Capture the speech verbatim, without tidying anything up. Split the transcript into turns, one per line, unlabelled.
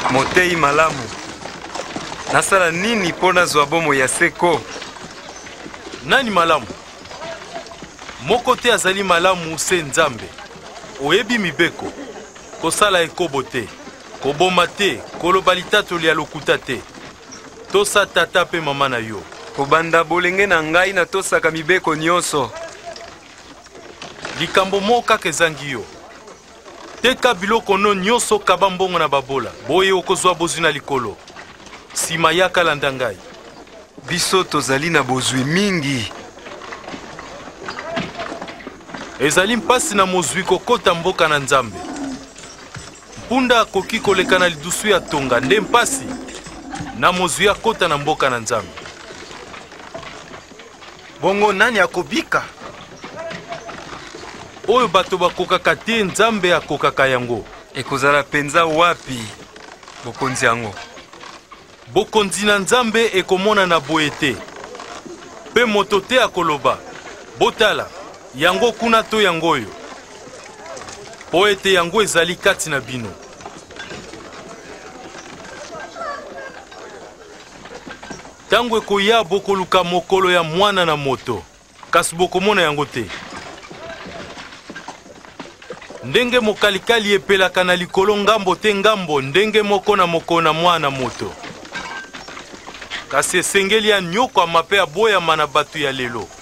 Motei malamu. Nasala nini pona zwa bomo ya seko?
Nani malamu? Moko te azali malamu se Nzambe. Oyebi mibeko. Kosala ekobo te. Koboma te. Koloba litatoli ya lokuta te. Tosa tata pe mama na yo.
Kobanda bolenge na ngai na tosaka mibeko nyonso.
Likambo mo kaka ezangi yo. Teka biloko no nyonso kaba mbongo na babola. Boye okozwa bozwi na likolo. Sima yaka landa ngai.
Biso tozali na bozwi mingi.
Ezali mpasi na mozwi kokota mboka na Nzambe. Mpunda akoki koleka na lidusu ya tonga nde mpasi na mozwi akota na mboka na Nzambe.
Bongo nani akobika?
Oyo bato bakokaka te Nzambe akokaka yango.
Ekozala penza wapi bokonzi yango?
Bokonzi na Nzambe ekomona na boye te. Pe moto te akoloba botala yango kuna to yango oyo. Po ete yango ezali kati na bino. Tango ekoya bokoluka mokolo ya mwana na moto, kasi bokomona yango te. Ndenge mokalikali epelaka na likolo ngambo te ngambo, ndenge moko na moko na mwana moto. Kasi esengeli ya nyoko amape aboyama na batu ya lelo.